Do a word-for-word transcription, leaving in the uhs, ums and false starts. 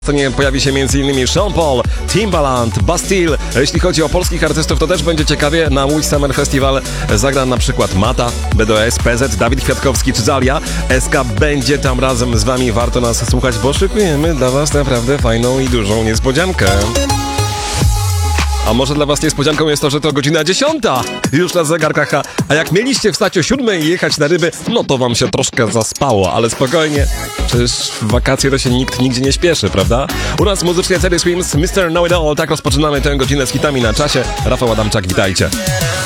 To nie pojawi się m.in. Sean Paul, Timbaland, Bastille. Jeśli chodzi o polskich artystów, to też będzie ciekawie. Na mój Summer Festival zagra na przykład Mata, B D O S, P Z, Dawid Kwiatkowski czy Zalia. S K będzie tam razem z wami, warto nas słuchać, bo szykujemy dla was naprawdę fajną i dużą niespodziankę. A może dla was niespodzianką jest to, że to godzina dziesiąta już na zegarkach, a, a jak mieliście wstać o siódmej i jechać na ryby, no to wam się troszkę zaspało, ale spokojnie, przecież w wakacje to się nikt nigdzie nie śpieszy, prawda? U nas muzycznie Teddy Swims, mister Know It All, tak rozpoczynamy tę godzinę z hitami na czasie. Rafał Adamczak, witajcie.